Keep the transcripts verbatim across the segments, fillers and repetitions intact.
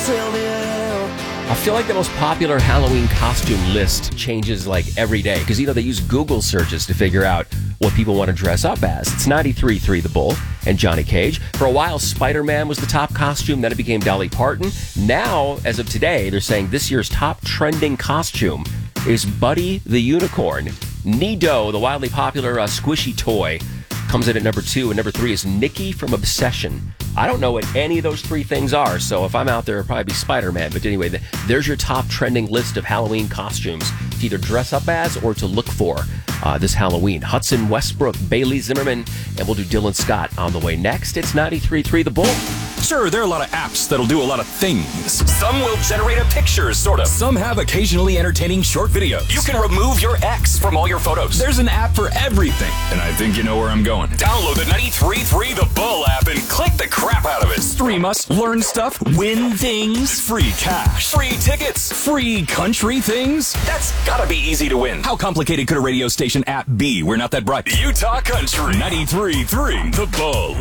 I feel like the most popular Halloween costume list changes like every day because, you know, they use Google searches to figure out what people want to dress up as. It's ninety-three point three The Bull and Johnny Cage. For a while, Spider-Man was the top costume. Then it became Dolly Parton. Now, as of today, they're saying this year's top trending costume is Buddy the Unicorn. Nido, the wildly popular uh, squishy toy, comes in at number two, and number three is Nikki from Obsession. I don't know what any of those three things are, so if I'm out there, it'll probably be Spider-Man. But anyway, the, there's your top trending list of Halloween costumes to either dress up as or to look for uh, this Halloween. Hudson Westbrook, Bailey Zimmerman, and we'll do Dylan Scott on the way next. It's ninety-three point three The Bull. Sure, there are a lot of apps that'll do a lot of things. Some will generate a picture, sort of. Some have occasionally entertaining short videos. You can remove your ex from all your photos. There's an app for everything. And I think you know where I'm going. Download the ninety-three point three The Bull app and click the crap out of it. Stream us, learn stuff, win things, free cash, free tickets, free country things. That's gotta be easy to win. How complicated could a radio station app be? We're not that bright. Utah Country. ninety-three point three The Bull.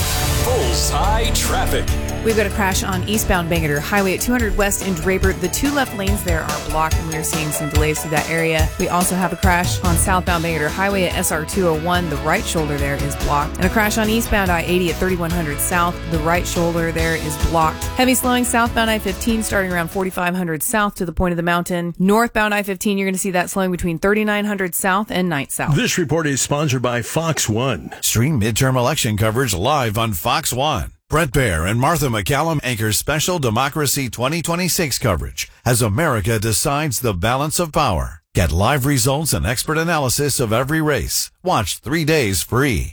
Bullseye traffic. We've got a crash on eastbound Bangor Highway at two hundred West in Draper. The two left lanes there are blocked, and we're seeing some delays through that area. We also have a crash on southbound Bangor Highway at S R two oh one. The right shoulder there is blocked. And a crash on eastbound I eighty at thirty-one hundred South. The right shoulder there is blocked. Heavy slowing southbound I fifteen starting around forty-five hundred South to the point of the mountain. Northbound I fifteen, you're going to see that slowing between thirty-nine hundred South and ninth South. This report is sponsored by Fox One. Stream midterm election coverage live on Fox One. Brett Baer and Martha McCallum anchor special Democracy twenty twenty-six coverage as America decides the balance of power. Get live results and expert analysis of every race. Watch three days free.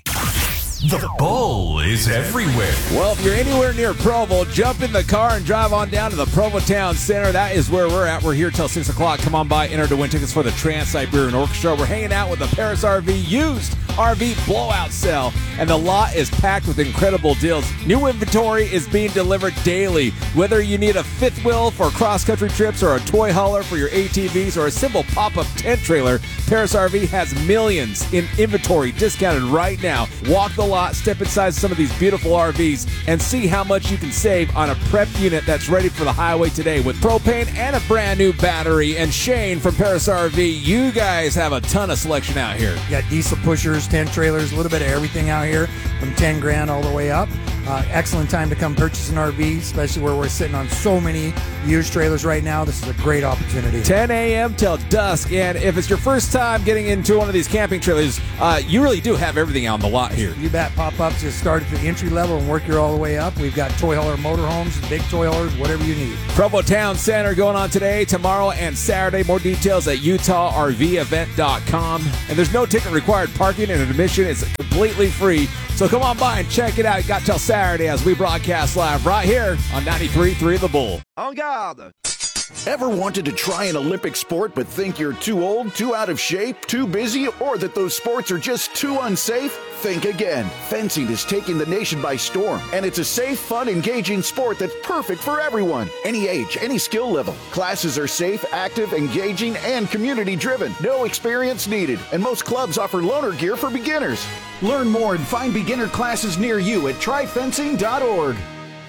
The Bull is everywhere. Well, if you're anywhere near Provo, jump in the car and drive on down to the Provo Town Center. That is where we're at. We're here till six o'clock. Come on by, enter to win tickets for the Trans-Siberian Orchestra. We're hanging out with the Paris R V used R V blowout sale, and the lot is packed with incredible deals. New inventory is being delivered daily. Whether you need a fifth wheel for cross-country trips or a toy hauler for your A T Vs or a simple pop-up tent trailer, Paris R V has millions in inventory discounted right now. Walk the lot, step inside some of these beautiful R Vs, and see how much you can save on a prep unit that's ready for the highway today with propane and a brand new battery. And Shane from Paris R V, you guys have a ton of selection out here. You got diesel pushers, tent trailers, a little bit of everything out here from ten grand all the way up. Uh, excellent time to come purchase an R V, especially where we're sitting on so many used trailers right now. This is a great opportunity. ten a.m. till dusk, and if it's your first time getting into one of these camping trailers, uh, you really do have everything on the lot here. You bet. Pop-ups just start at the entry level and work your all the way up. We've got toy hauler motorhomes, big toy haulers, whatever you need. Provo Town Center going on today, tomorrow, and Saturday. More details at utah r v event dot com. And there's no ticket required. Parking and admission is completely free. So come on by and check it out. You got till Saturday as we broadcast live right here on ninety-three point three The Bull. En garde! Ever wanted to try an Olympic sport but think you're too old, too out of shape, too busy, or that those sports are just too unsafe? Think again. Fencing is taking the nation by storm, and it's a safe, fun, engaging sport that's perfect for everyone. Any age, any skill level. Classes are safe, active, engaging, and community-driven. No experience needed, and most clubs offer loaner gear for beginners. Learn more and find beginner classes near you at try fencing dot org.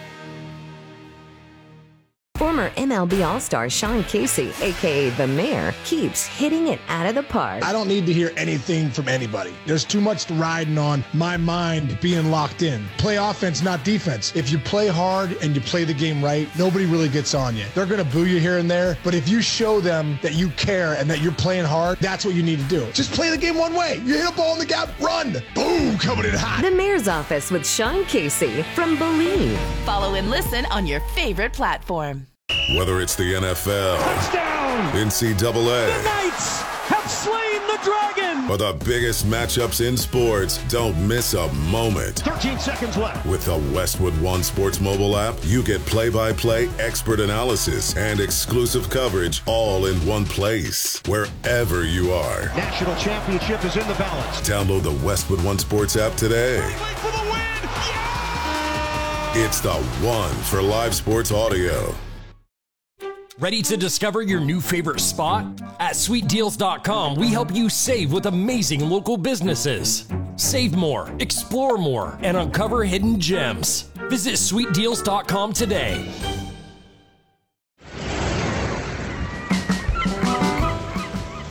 Former M L B All-Star Sean Casey, a k a. The Mayor, keeps hitting it out of the park. I don't need to hear anything from anybody. There's too much riding on my mind being locked in. Play offense, not defense. If you play hard and you play the game right, nobody really gets on you. They're going to boo you here and there, but if you show them that you care and that you're playing hard, that's what you need to do. Just play the game one way. You hit a ball in the gap, run. Boom, coming in hot. The Mayor's Office with Sean Casey from Believe. Follow and listen on your favorite platform. Whether it's the N F L, touchdown, N C double A, the Knights have slain the dragon, or the biggest matchups in sports, don't miss a moment. thirteen seconds left. With the Westwood One Sports mobile app, you get play-by-play, expert analysis, and exclusive coverage all in one place, wherever you are. National championship is in the balance. Download the Westwood One Sports app today. For the win. Yeah! It's the one for live sports audio. Ready to discover your new favorite spot? At sweet deals dot com, we help you save with amazing local businesses. Save more, explore more, and uncover hidden gems. Visit sweet deals dot com today.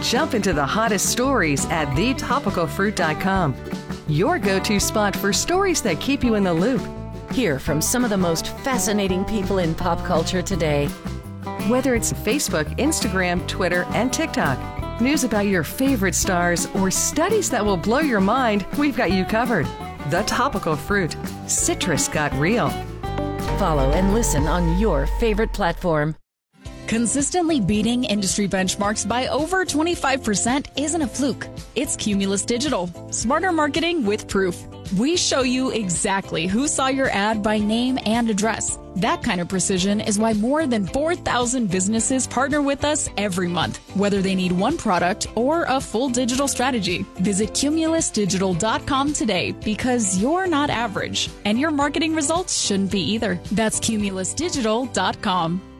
Jump into the hottest stories at the topical fruit dot com. Your go-to spot for stories that keep you in the loop. Hear from some of the most fascinating people in pop culture today. Whether it's Facebook, Instagram, Twitter, and TikTok, news about your favorite stars, or studies that will blow your mind, we've got you covered. The Topical Fruit. Citrus got real. Follow and listen on your favorite platform. Consistently beating industry benchmarks by over twenty-five percent isn't a fluke. It's Cumulus Digital. Smarter marketing with proof. We show you exactly who saw your ad by name and address. That kind of precision is why more than four thousand businesses partner with us every month, whether they need one product or a full digital strategy. Visit cumulus digital dot com today, because you're not average, and your marketing results shouldn't be either. That's cumulus digital dot com.